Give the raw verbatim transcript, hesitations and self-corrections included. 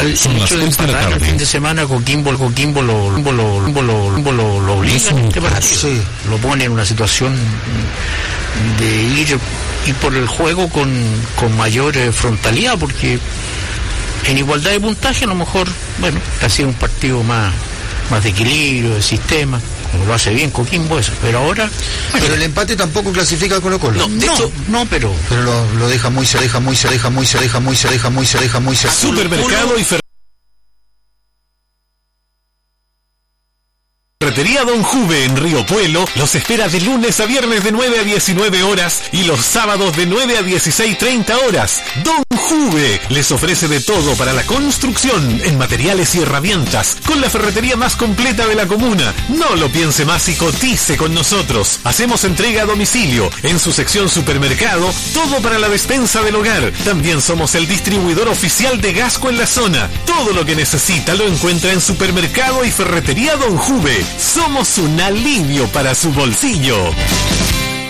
el hecho de empatar el fin de semana Coquimbo, Coquimbo lo, lo, lo, lo, lo, lo, lo obliga en este partido. Sí. Lo pone en una situación de ir, ir por el juego con, con mayor eh, frontalidad, porque en igualdad de puntaje a lo mejor, bueno, ha sido un partido más, más de equilibrio, de sistema, como lo hace bien Coquimbo eso, pero ahora... Pero bueno, el empate tampoco clasifica a Colo Colo. No, de no, hecho, no, pero... Pero lo, lo deja muy, se deja muy, se deja muy, se deja muy, se deja muy, se deja muy, se deja muy... Supermercado y Ferretería Don Juve en Río Puelo los espera de lunes a viernes de nueve a diecinueve horas y los sábados de nueve a dieciséis treinta horas. Don Juve les ofrece de todo para la construcción en materiales y herramientas con la ferretería más completa de la comuna. No lo piense más y cotice con nosotros. Hacemos entrega a domicilio en su sección supermercado, todo para la despensa del hogar. También somos el distribuidor oficial de Gasco en la zona. Todo lo que necesita lo encuentra en Supermercado y Ferretería Don Juve. Somos un alivio para su bolsillo.